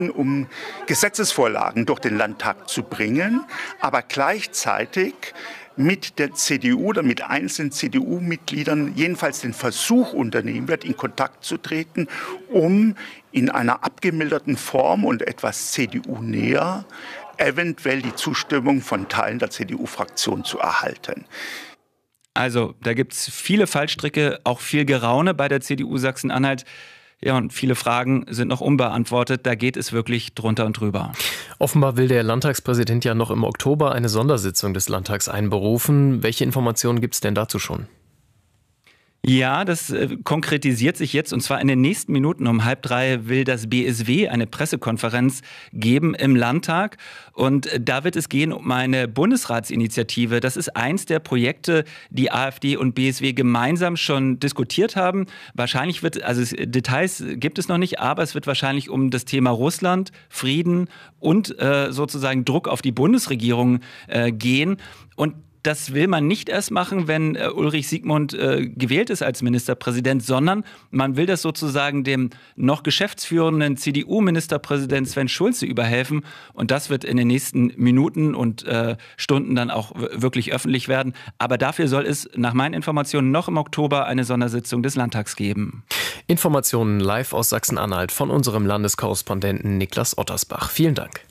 um Gesetzesvorlagen durch den Landtag zu bringen, aber gleichzeitig mit der CDU oder mit einzelnen CDU-Mitgliedern jedenfalls den Versuch unternehmen wird, in Kontakt zu treten, um in einer abgemilderten Form und etwas CDU-näher eventuell die Zustimmung von Teilen der CDU-Fraktion zu erhalten. Also, da gibt es viele Fallstricke, auch viel Geraune bei der CDU Sachsen-Anhalt. Ja, und viele Fragen sind noch unbeantwortet. Da geht es wirklich drunter und drüber. Offenbar will der Landtagspräsident ja noch im Oktober eine Sondersitzung des Landtags einberufen. Welche Informationen gibt es denn dazu schon? Ja, das konkretisiert sich jetzt, und zwar in den nächsten Minuten. Um 2:30 will das BSW eine Pressekonferenz geben im Landtag. Und da wird es gehen um eine Bundesratsinitiative. Das ist eins der Projekte, die AfD und BSW gemeinsam schon diskutiert haben. Wahrscheinlich Details gibt es noch nicht, aber es wird wahrscheinlich um das Thema Russland, Frieden und sozusagen Druck auf die Bundesregierung gehen. Und das will man nicht erst machen, wenn Ulrich Siegmund gewählt ist als Ministerpräsident, sondern man will das sozusagen dem noch geschäftsführenden CDU-Ministerpräsident Sven Schulze überhelfen. Und das wird in den nächsten Minuten und Stunden dann auch wirklich öffentlich werden. Aber dafür soll es nach meinen Informationen noch im Oktober eine Sondersitzung des Landtags geben. Informationen live aus Sachsen-Anhalt von unserem Landeskorrespondenten Niklas Ottersbach. Vielen Dank.